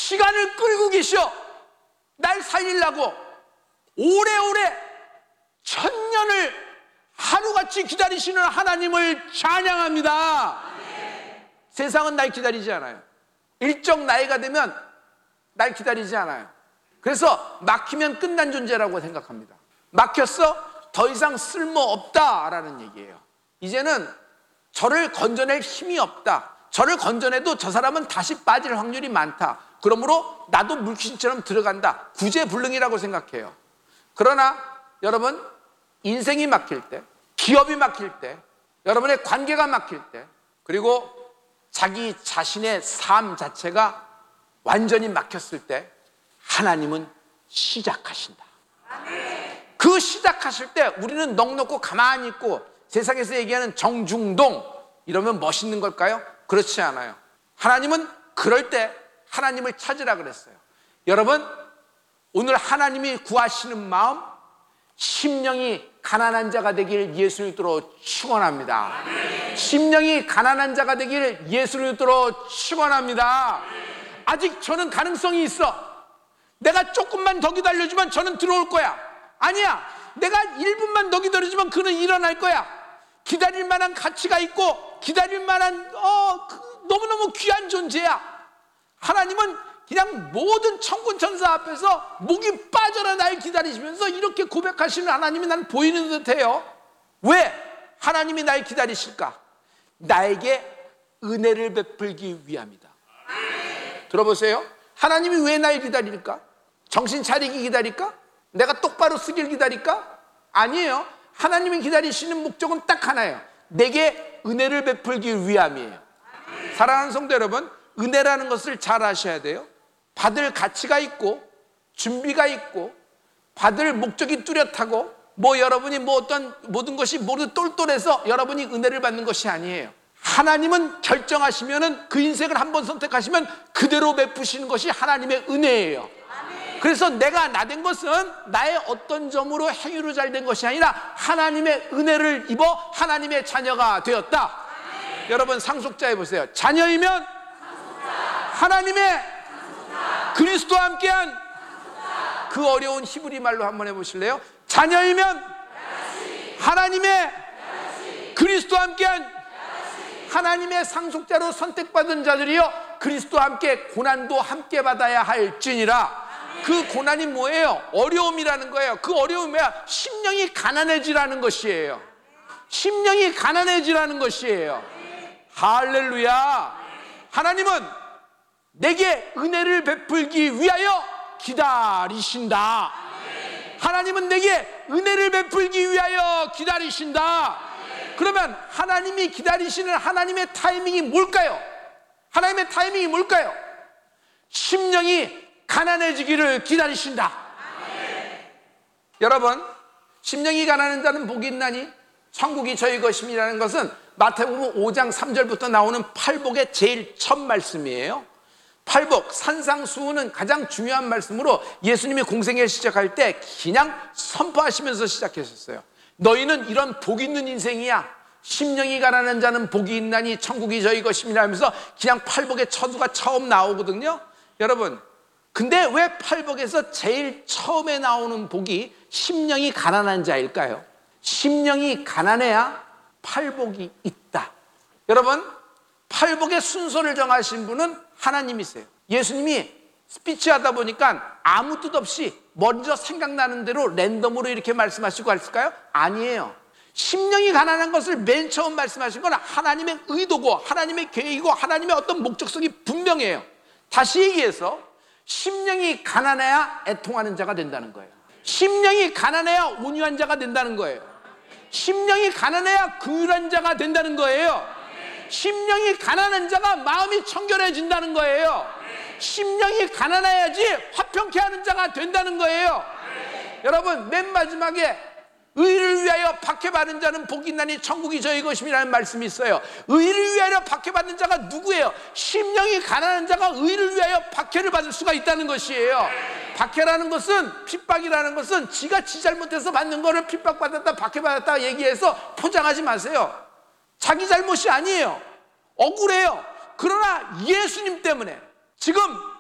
시간을 끌고 계셔. 날 살리려고 오래오래 천년을 하루같이 기다리시는 하나님을 찬양합니다. 세상은 날 기다리지 않아요. 일정 나이가 되면 날 기다리지 않아요. 그래서 막히면 끝난 존재라고 생각합니다. 막혔어? 더 이상 쓸모없다라는 얘기예요. 이제는 저를 건져낼 힘이 없다. 저를 건져내도 저 사람은 다시 빠질 확률이 많다. 그러므로 나도 물귀신처럼 들어간다. 구제불능이라고 생각해요. 그러나 여러분, 인생이 막힐 때, 기업이 막힐 때, 여러분의 관계가 막힐 때, 그리고 자기 자신의 삶 자체가 완전히 막혔을 때 하나님은 시작하신다. 그 시작하실 때 우리는 넋놓고 가만히 있고 세상에서 얘기하는 정중동 이러면 멋있는 걸까요? 그렇지 않아요. 하나님은 그럴 때 하나님을 찾으라 그랬어요. 여러분, 오늘 하나님이 구하시는 마음, 심령이 가난한 자가 되길 예수를 믿도록 축원합니다. 심령이 가난한 자가 되길 예수를 믿도록 축원합니다. 아직 저는 가능성이 있어. 내가 조금만 더 기다려주면 저는 들어올 거야. 아니야, 내가 1분만 더 기다려주면 그는 일어날 거야. 기다릴 만한 가치가 있고 기다릴 만한 너무너무 귀한 존재야. 하나님은 그냥 모든 천군 천사 앞에서 목이 빠져라 날 기다리시면서 이렇게 고백하시는 하나님이 난 보이는 듯해요. 왜 하나님이 날 기다리실까? 나에게 은혜를 베풀기 위함이다. 들어보세요. 하나님이 왜 날 기다릴까? 정신 차리기 기다릴까? 내가 똑바로 쓰길 기다릴까? 아니에요. 하나님이 기다리시는 목적은 딱 하나예요. 내게 은혜를 베풀기 위함이에요. 사랑하는 성도 여러분, 은혜라는 것을 잘 아셔야 돼요. 받을 가치가 있고 준비가 있고 받을 목적이 뚜렷하고 여러분이 어떤 모든 것이 모두 똘똘해서 여러분이 은혜를 받는 것이 아니에요. 하나님은 결정하시면은 그 인생을 한번 선택하시면 그대로 베푸시는 것이 하나님의 은혜예요. 그래서 내가 나된 것은 나의 어떤 점으로 행위로 잘 된 것이 아니라 하나님의 은혜를 입어 하나님의 자녀가 되었다. 여러분, 상속자에 보세요. 자녀이면 하나님의 그리스도와 함께한 그 어려운 히브리 말로 한번 해보실래요? 자녀이면 하나님의 그리스도와 함께한 하나님의 상속자로 선택받은 자들이여 그리스도와 함께 고난도 함께 받아야 할지니라. 그 고난이 뭐예요? 어려움이라는 거예요. 그 어려움이 뭐야? 심령이 가난해지라는 것이에요. 심령이 가난해지라는 것이에요. 할렐루야. 하나님은 내게 은혜를 베풀기 위하여 기다리신다. 하나님은 내게 은혜를 베풀기 위하여 기다리신다. 그러면 하나님이 기다리시는 하나님의 타이밍이 뭘까요? 하나님의 타이밍이 뭘까요? 심령이 가난해지기를 기다리신다. 여러분, 심령이 가난한 자는 복이 있나니 천국이 저희 것임이라는 것은 마태복음 5장 3절부터 나오는 팔복의 제일 첫 말씀이에요. 팔복, 산상수훈은 가장 중요한 말씀으로 예수님이 공생애를 시작할 때 그냥 선포하시면서 시작하셨어요. 너희는 이런 복 있는 인생이야. 심령이 가난한 자는 복이 있나니 천국이 저희 것임이라 하면서 그냥 팔복의 처두가 처음 나오거든요. 여러분, 근데 왜 팔복에서 제일 처음에 나오는 복이 심령이 가난한 자일까요? 심령이 가난해야 팔복이 있다. 여러분, 팔복의 순서를 정하신 분은 하나님이세요. 예수님이 스피치 하다 보니까 아무 뜻 없이 먼저 생각나는 대로 랜덤으로 이렇게 말씀하시고 했을까요? 아니에요. 심령이 가난한 것을 맨 처음 말씀하신 건 하나님의 의도고 하나님의 계획이고 하나님의 어떤 목적성이 분명해요. 다시 얘기해서 심령이 가난해야 애통하는 자가 된다는 거예요. 심령이 가난해야 온유한 자가 된다는 거예요. 심령이 가난해야 긍휼한 자가 된다는 거예요. 심령이 가난한 자가 마음이 청결해진다는 거예요. 심령이 가난해야지 화평케 하는 자가 된다는 거예요. 여러분, 맨 마지막에 의를 위하여 박해받은 자는 복이 있나니 천국이 저희 것임이라는 말씀이 있어요. 의를 위하여 박해받는 자가 누구예요? 심령이 가난한 자가 의를 위하여 박해를 받을 수가 있다는 것이에요. 박해라는 것은, 핍박이라는 것은 지가 지 잘못해서 받는 거를 핍박받았다 박해받았다 얘기해서 포장하지 마세요. 자기 잘못이 아니에요. 억울해요. 그러나 예수님 때문에 지금